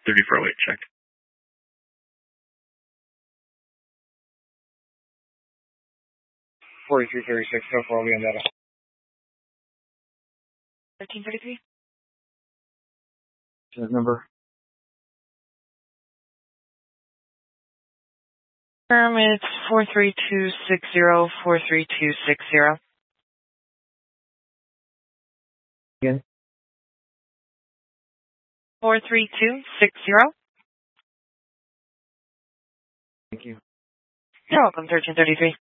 3408, check. $43.36, so far we on data. 1333. Number. It's 43260, 43260. Again? 43260. Thank you. You're welcome, 1333.